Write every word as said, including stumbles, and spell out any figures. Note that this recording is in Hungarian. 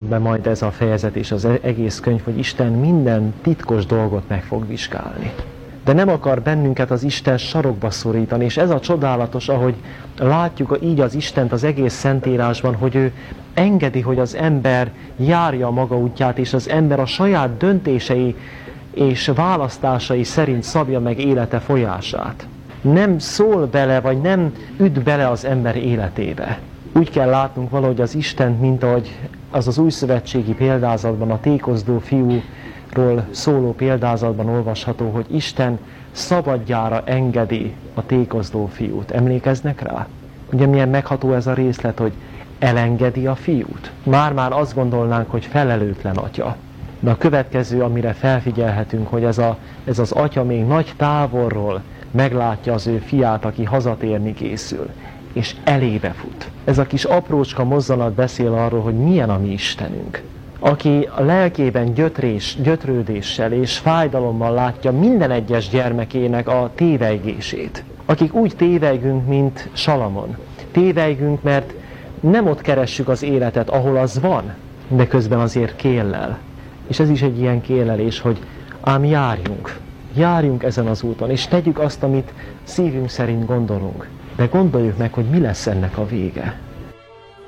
be majd ez a fejezet és az egész könyv, hogy Isten minden titkos dolgot meg fog vizsgálni. De nem akar bennünket az Isten sarokba szorítani, és ez a csodálatos, ahogy látjuk így az Istent az egész Szentírásban, hogy ő engedi, hogy az ember járja a maga útját, és az ember a saját döntései és választásai szerint szabja meg élete folyását. Nem szól bele, vagy nem üt bele az ember életébe. Úgy kell látnunk valahogy az Istent, mint ahogy az az újszövetségi példázatban, a tékozló fiúról szóló példázatban olvasható, hogy Isten szabadjára engedi a tékozló fiút. Emlékeznek rá? Ugye milyen megható ez a részlet, hogy elengedi a fiút. Már-már azt gondolnánk, hogy felelőtlen atya. De a következő, amire felfigyelhetünk, hogy ez, a, ez az atya még nagy távolról meglátja az ő fiát, aki hazatérni készül, és elébe fut. Ez a kis aprócska mozzanat beszél arról, hogy milyen a mi Istenünk, aki a lelkében gyötrés, gyötrődéssel és fájdalommal látja minden egyes gyermekének a tévejgését. Akik úgy tévejgünk, mint Salamon. Tévejgünk, mert nem ott keressük az életet, ahol az van, de közben azért kéllel. És ez is egy ilyen kérlelés, hogy ám járjunk, járjunk ezen az úton, és tegyük azt, amit szívünk szerint gondolunk. De gondoljuk meg, hogy mi lesz ennek a vége.